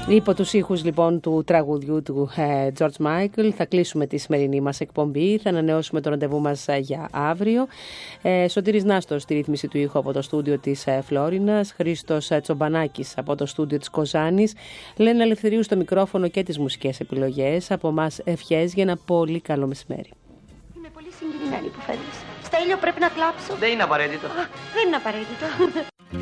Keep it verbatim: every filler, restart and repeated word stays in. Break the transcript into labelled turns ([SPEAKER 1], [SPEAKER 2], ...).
[SPEAKER 1] Υπό τους ήχους λοιπόν του τραγουδιού του ε, George Michael θα κλείσουμε τη σημερινή μας εκπομπή, θα ανανεώσουμε το ραντεβού μας ε, για αύριο. Ε, Σωτήρης Νάστος στη ρύθμιση του ήχου από το στούντιο της ε, Φλόρινας, Χρήστος ε, Τσομπανάκης από το στούντιο της Κοζάνης, Λένα Ελευθερίου στο μικρόφωνο και τις μουσικές επιλογές. Από εμάς ευχές για ένα πολύ καλό μεσημέρι.
[SPEAKER 2] Είμαι πολύ συγκινημένη που φεύγεις. Στέλιο, πρέπει να κλάψω.
[SPEAKER 3] Δεν είναι απαραίτητο.
[SPEAKER 2] Α, δεν είναι απαραίτητο.